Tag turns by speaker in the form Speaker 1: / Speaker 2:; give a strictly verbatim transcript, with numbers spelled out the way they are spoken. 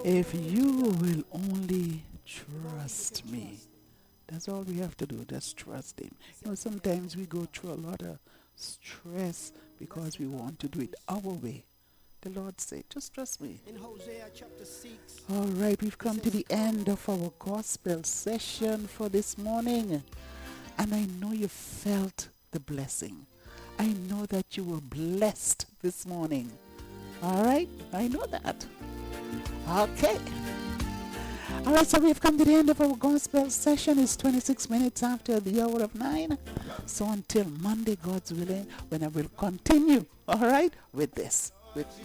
Speaker 1: If you will only trust me. That's all we have to do. Just trust him. You know, sometimes we go through a lot of stress because we want to do it our way. The Lord said, just trust me.
Speaker 2: In Hosea chapter six.
Speaker 1: All right, we've come to the end of our gospel session for this morning. And I know you felt the blessing. I know that you were blessed this morning. All right, I know that. Okay. All right, so we've come to the end of our gospel session. It's twenty-six minutes after the hour of nine. So until Monday, God's willing, when I will continue, all right, with this. With